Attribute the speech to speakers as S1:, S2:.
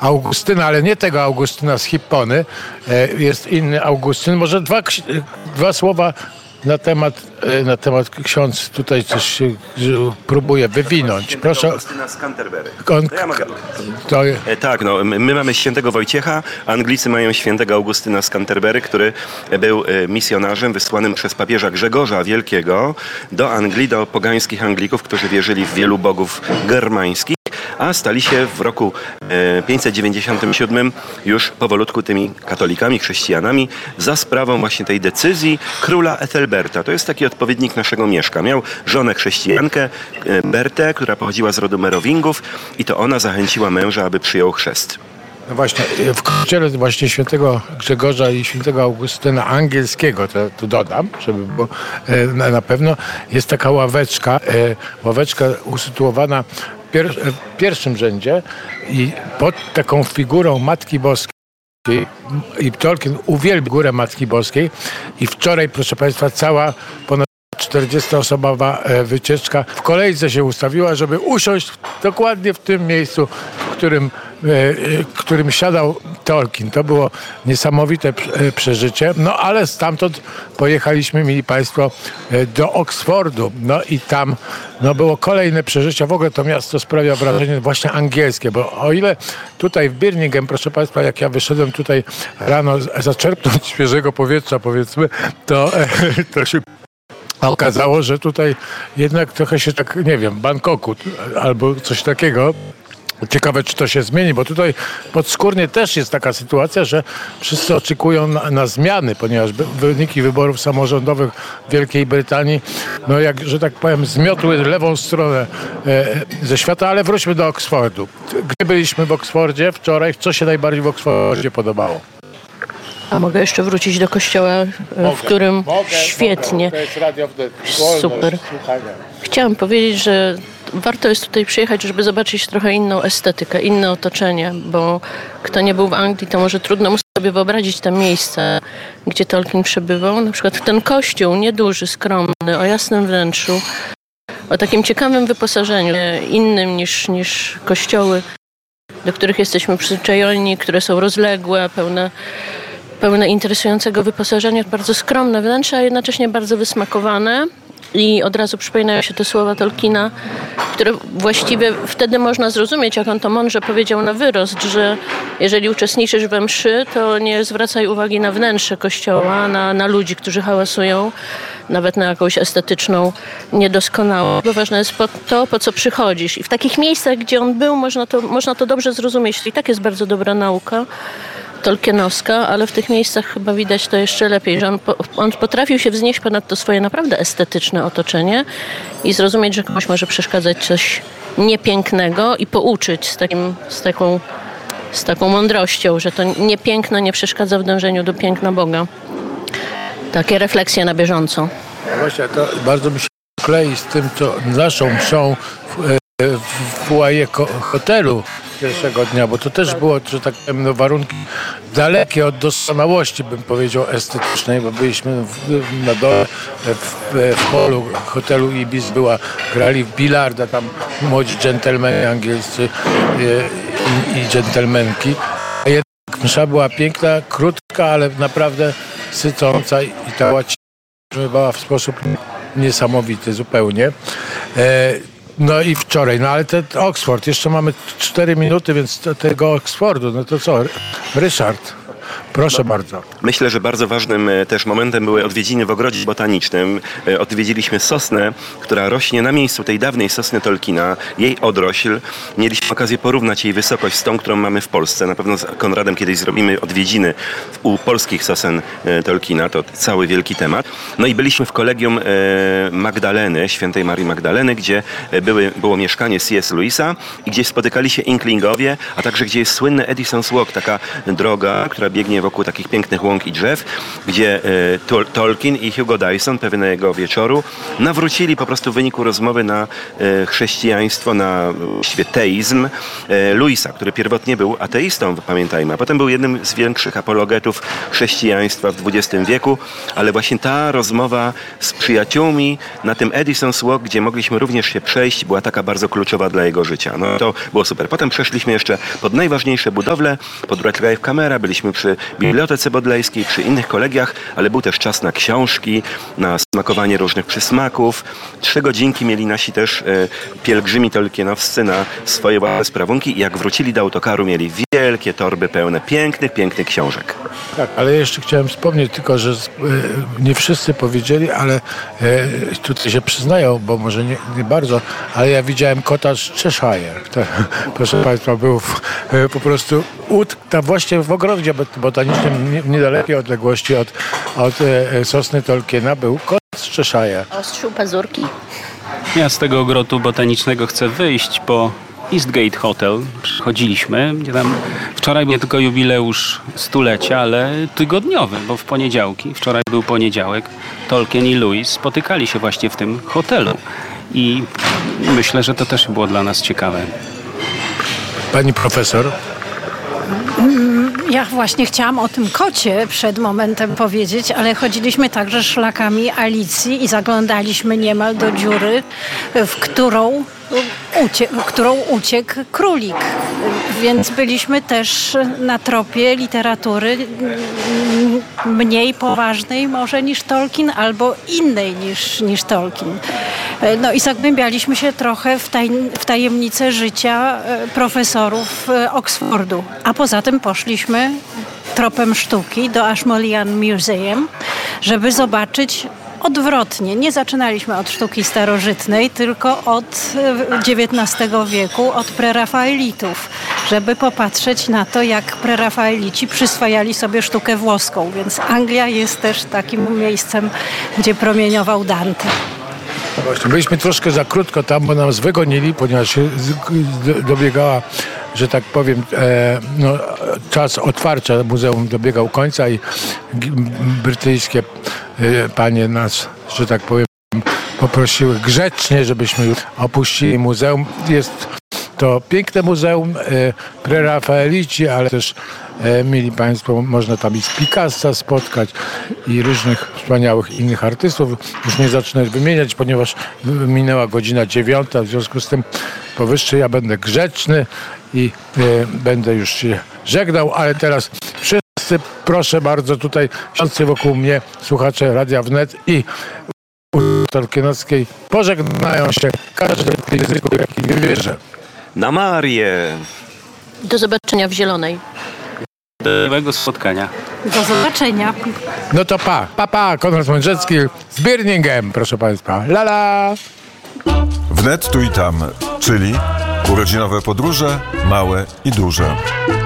S1: Augustyna, ale nie tego Augustyna z Hippony. Jest inny Augustyn. Może dwa słowa na temat ksiądz tutaj coś próbuje wywinąć. Proszę.
S2: Augustyna z Canterbury.
S1: Tak,
S2: my mamy świętego Wojciecha, Anglicy mają świętego Augustyna z Canterbury, który był misjonarzem wysłanym przez papieża Grzegorza Wielkiego do Anglii, do pogańskich Anglików, którzy wierzyli w wielu bogów germańskich, a stali się w roku 597 już powolutku tymi katolikami, chrześcijanami za sprawą właśnie tej decyzji króla Ethelberta. To jest taki odpowiednik naszego Mieszka. Miał żonę chrześcijankę Bertę, która pochodziła z rodu Merowingów i to ona zachęciła męża, aby przyjął chrzest.
S1: No właśnie, w kościele właśnie świętego Grzegorza i świętego Augustyna angielskiego, to tu dodam, żeby było na pewno, jest taka ławeczka usytuowana w pierwszym rzędzie i pod taką figurą Matki Boskiej. I Tolkien uwielbił górę Matki Boskiej i wczoraj, proszę Państwa, cała ponad 40-osobowa wycieczka w kolejce się ustawiła, żeby usiąść dokładnie w tym miejscu, w którym siadał Tolkien. To było niesamowite przeżycie. No ale stamtąd pojechaliśmy, mili Państwo, do Oksfordu. No i tam było kolejne przeżycie. W ogóle to miasto sprawia wrażenie właśnie angielskie, bo o ile tutaj w Birmingham, proszę Państwa, jak ja wyszedłem tutaj rano zaczerpnąć świeżego powietrza, powiedzmy, to się okazało, że tutaj jednak trochę się tak, nie wiem, Bangkoku albo coś takiego. Ciekawe, czy to się zmieni, bo tutaj podskórnie też jest taka sytuacja, że wszyscy oczekują na zmiany, ponieważ wyniki wyborów samorządowych w Wielkiej Brytanii, że tak powiem, zmiotły lewą stronę ze świata, ale wróćmy do Oksfordu. Gdzie byliśmy w Oksfordzie wczoraj? Co się najbardziej w Oksfordzie podobało?
S3: A mogę jeszcze wrócić do kościoła, w którym świetnie.
S1: To jest Radio Wnet.
S3: Super. Chciałam powiedzieć, że warto jest tutaj przyjechać, żeby zobaczyć trochę inną estetykę, inne otoczenie, bo kto nie był w Anglii, to może trudno mu sobie wyobrazić te miejsca, gdzie Tolkien przebywał. Na przykład ten kościół, nieduży, skromny, o jasnym wnętrzu, o takim ciekawym wyposażeniu, innym niż kościoły, do których jesteśmy przyzwyczajeni, które są rozległe, pełne interesującego wyposażenia, bardzo skromne wnętrze, a jednocześnie bardzo wysmakowane. I od razu przypominają się te słowa Tolkiena, które właściwie wtedy można zrozumieć, jak on to mądrze powiedział na wyrost, że jeżeli uczestniczysz we mszy, to nie zwracaj uwagi na wnętrze kościoła, na ludzi, którzy hałasują, nawet na jakąś estetyczną niedoskonałość. Bo ważne jest to, po co przychodzisz. I w takich miejscach, gdzie on był, można to dobrze zrozumieć. I tak jest bardzo dobra nauka tolkienowska, ale w tych miejscach chyba widać to jeszcze lepiej, że on potrafił się wznieść ponad to swoje naprawdę estetyczne otoczenie i zrozumieć, że komuś może przeszkadzać coś niepięknego i pouczyć z taką mądrością, że to niepiękno nie przeszkadza w dążeniu do piękna Boga. Takie refleksje na bieżąco.
S1: Właśnie to bardzo mi się klei z tym, co naszą mszą w foyer hotelu pierwszego dnia, bo to też było, że tak powiem, warunki dalekie od doskonałości, bym powiedział, estetycznej, bo byliśmy na dole w holu hotelu Ibis, grali w bilarda tam młodzi dżentelmeni angielscy i dżentelmenki. A jednak msza była piękna, krótka, ale naprawdę sycąca i ta łacina brzmiewała w sposób niesamowity zupełnie. No i wczoraj, ale ten Oxford, jeszcze mamy 4 minuty, więc tego Oxfordu, no to co, Ryszard? Proszę bardzo.
S2: Myślę, że bardzo ważnym też momentem były odwiedziny w ogrodzie botanicznym. Odwiedziliśmy sosnę, która rośnie na miejscu tej dawnej sosny Tolkiena, jej odrośl. Mieliśmy okazję porównać jej wysokość z tą, którą mamy w Polsce. Na pewno z Konradem kiedyś zrobimy odwiedziny u polskich sosen Tolkiena, to cały wielki temat. No i byliśmy w kolegium Magdaleny, świętej Marii Magdaleny, gdzie było mieszkanie C.S. Lewisa i gdzie spotykali się Inklingowie, a także gdzie jest słynny Edison's Walk, taka droga, która biegnie właśnie wokół takich pięknych łąk i drzew, gdzie Tolkien i Hugo Dyson pewnego wieczoru nawrócili po prostu w wyniku rozmowy na chrześcijaństwo, na teizm Louisa, który pierwotnie był ateistą, pamiętajmy, a potem był jednym z większych apologetów chrześcijaństwa w XX wieku, ale właśnie ta rozmowa z przyjaciółmi na tym Edison's Walk, gdzie mogliśmy również się przejść, była taka bardzo kluczowa dla jego życia. No to było super. Potem przeszliśmy jeszcze pod najważniejsze budowle, pod Redgrave Camera, byliśmy przy Bibliotece Bodlejskiej, przy innych kolegiach, ale był też czas na książki, na smakowanie różnych przysmaków. 3 godzinki mieli nasi też pielgrzymi tolkienowscy na swoje własne sprawunki i jak wrócili do autokaru, mieli wielkie torby pełne pięknych książek.
S1: Tak, ale jeszcze chciałem wspomnieć tylko, że nie wszyscy powiedzieli, ale tutaj się przyznają, bo może nie bardzo, ale ja widziałem cottage Cheshire. Proszę Państwa, był po prostu tam właśnie w ogrodzie botanicznym w niedalekiej odległości od sosny Tolkiena był cottage Cheshire.
S3: Ostrzył pazurki.
S4: Ja z tego ogrodu botanicznego chcę wyjść po Eastgate Hotel. Przychodziliśmy, gdzie tam wczoraj był nie tylko jubileusz 100-lecia, ale tygodniowy, bo w poniedziałki, wczoraj był poniedziałek, Tolkien i Lewis spotykali się właśnie w tym hotelu. I myślę, że to też było dla nas ciekawe.
S1: Pani profesor?
S5: Ja właśnie chciałam o tym kocie przed momentem powiedzieć, ale chodziliśmy także szlakami Alicji i zaglądaliśmy niemal do dziury, w którą uciekł królik. Więc byliśmy też na tropie literatury mniej poważnej może niż Tolkien, albo innej niż Tolkien. No i zagłębialiśmy się trochę w tajemnice życia profesorów Oxfordu. A poza tym poszliśmy tropem sztuki do Ashmolean Museum, żeby zobaczyć odwrotnie. Nie zaczynaliśmy od sztuki starożytnej, tylko od XIX wieku, od prerafaelitów, żeby popatrzeć na to, jak prerafaelici przyswajali sobie sztukę włoską. Więc Anglia jest też takim miejscem, gdzie promieniował Dante.
S1: Właśnie, byliśmy troszkę za krótko tam, bo nas wygonili, ponieważ dobiegała, że tak powiem, czas otwarcia muzeum dobiegał końca i brytyjskie panie nas, że tak powiem, poprosiły grzecznie, żebyśmy już opuścili muzeum. Jest to piękne muzeum, prerafaelici, ale też mieli Państwo, można tam i z Picassa spotkać i różnych wspaniałych innych artystów. Już nie zacznę wymieniać, ponieważ minęła godzina 9, w związku z tym powyższy ja będę grzeczny i będę już się żegnał, ale teraz wszyscy, proszę bardzo, tutaj siądźcie wokół mnie, słuchacze Radia Wnet i Tolkienowskiej pożegnają się każdy w języku, jaki wybierze.
S2: Na Marię!
S3: Do zobaczenia w Zielonej.
S4: Do miłego spotkania.
S5: Do zobaczenia.
S1: No to pa, Konrad Mądrzecki z Birmingham, proszę Państwa. Lala!
S6: Wnet tu i tam, czyli urodzinowe podróże, małe i duże.